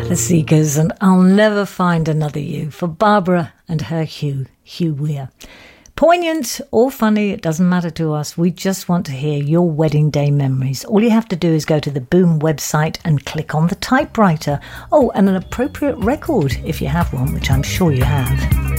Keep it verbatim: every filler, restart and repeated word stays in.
The Seekers and I'll Never Find Another You for Barbara and her Hugh, Hugh Weir. Poignant or funny, it doesn't matter to us. We just want to hear your wedding day memories. All you have to do is go to the Boom website and click on the typewriter. Oh, and an appropriate record if you have one, which I'm sure you have.